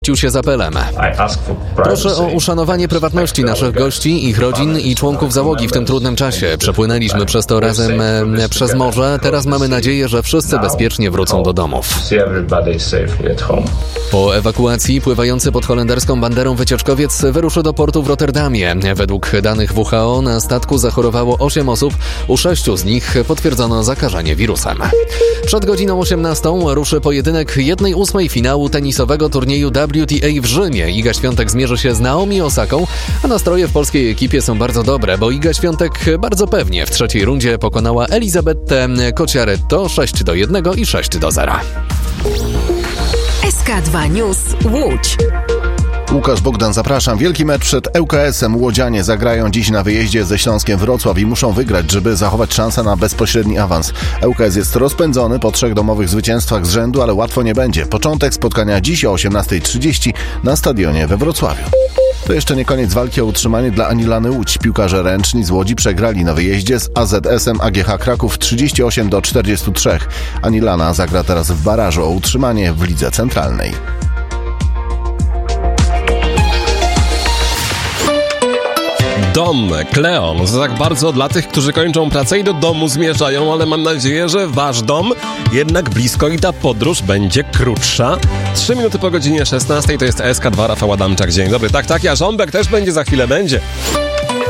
się z apelem. Proszę o uszanowanie prywatności naszych gości, ich rodzin i członków załogi w tym trudnym czasie. Przepłynęliśmy przez to razem przez morze. Teraz mamy nadzieję, że wszyscy bezpiecznie wrócą do domów. Po ewakuacji pływający pod holenderską banderą wycieczkowiec wyruszy do portu w Rotterdamie. Według danych WHO na statku zachorowało 8 osób, u 6 z nich potwierdzono zakażenie wirusem. Przed godziną 18 ruszy pojedynek 1/8 finału tenisowego turnieju WTA w Rzymie. Iga Świątek zmierzy się z Naomi Osaką, a nastroje w polskiej ekipie są bardzo dobre, bo Iga Świątek bardzo pewnie w trzeciej rundzie pokonała Elizabetę Cocciaretto 6-1 i 6-0. SK2 News Łódź. Łukasz Bogdan, zapraszam. Wielki mecz przed ŁKS-em. Łodzianie zagrają dziś na wyjeździe ze Śląskiem Wrocław i muszą wygrać, żeby zachować szansę na bezpośredni awans. ŁKS jest rozpędzony po 3 domowych zwycięstwach z rzędu, ale łatwo nie będzie. Początek spotkania dziś o 18:30 na stadionie we Wrocławiu. To jeszcze nie koniec walki o utrzymanie dla Anilany Łódź. Piłkarze ręczni z Łodzi przegrali na wyjeździe z AZS-em AGH Kraków 38-43. Anilana zagra teraz w barażu o utrzymanie w Lidze Centralnej. Dom Kleon. To tak bardzo dla tych, którzy kończą pracę i do domu zmierzają, ale mam nadzieję, że wasz dom jednak blisko i ta podróż będzie krótsza. 3 minuty po godzinie 16 to jest SK2 Rafał Adamczak. Dzień dobry. Tak, jarząbek też będzie za chwilę, będzie.